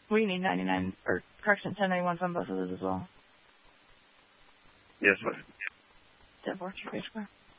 We need 99, or correction, 1091 on both of those as well. Yes, ma'am. 10-4, 3 square.